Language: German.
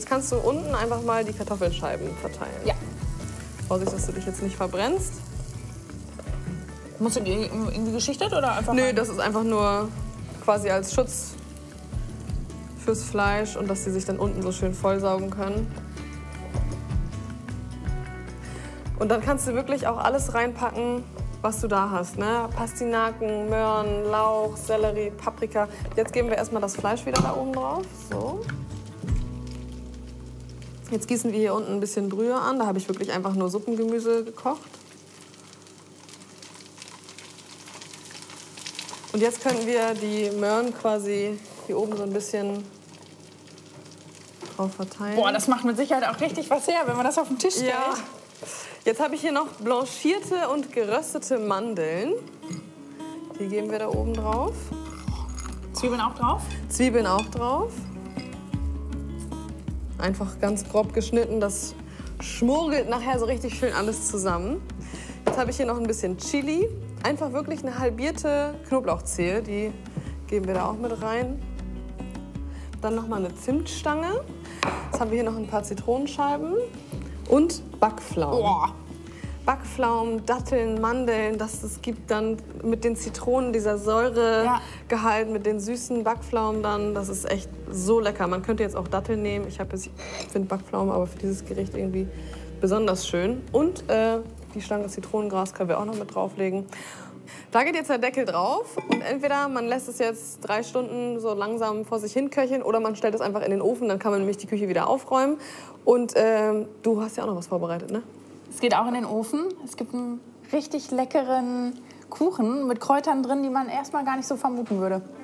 Jetzt kannst du unten einfach mal die Kartoffelscheiben verteilen. Ja. Vorsicht, dass du dich jetzt nicht verbrennst. Musst du die irgendwie geschichtet oder einfach? Nö, das ist einfach nur quasi als Schutz fürs Fleisch und dass die sich dann unten so schön vollsaugen können. Und dann kannst du wirklich auch alles reinpacken, was du da hast. Ne? Pastinaken, Möhren, Lauch, Sellerie, Paprika. Jetzt geben wir erstmal das Fleisch wieder da oben drauf. So. Jetzt gießen wir hier unten ein bisschen Brühe an. Da habe ich wirklich einfach nur Suppengemüse gekocht. Und jetzt können wir die Möhren quasi hier oben so ein bisschen drauf verteilen. Boah, das macht mit Sicherheit auch richtig was her, wenn man das auf den Tisch stellt. Ja. Jetzt habe ich hier noch blanchierte und geröstete Mandeln. Die geben wir da oben drauf. Zwiebeln auch drauf? Zwiebeln auch drauf. Einfach ganz grob geschnitten. Das schmurgelt nachher so richtig schön alles zusammen. Jetzt habe ich hier noch ein bisschen Chili. Einfach wirklich eine halbierte Knoblauchzehe. Die geben wir da auch mit rein. Dann noch mal eine Zimtstange. Jetzt haben wir hier noch ein paar Zitronenscheiben. Und Backpflaumen. Boah. Backpflaumen, Datteln, Mandeln, das gibt dann mit den Zitronen, dieser Säuregehalt, mit den süßen Backpflaumen dann, das ist echt so lecker. Man könnte jetzt auch Datteln nehmen, ich finde Backpflaumen aber für dieses Gericht irgendwie besonders schön. Und die Stange Zitronengras können wir auch noch mit drauflegen. Da geht jetzt der Deckel drauf und entweder man lässt es jetzt 3 Stunden so langsam vor sich hin köcheln oder man stellt es einfach in den Ofen, dann kann man nämlich die Küche wieder aufräumen. Und du hast ja auch noch was vorbereitet, ne? Es geht auch in den Ofen. Es gibt einen richtig leckeren Kuchen mit Kräutern drin, die man erstmal gar nicht so vermuten würde.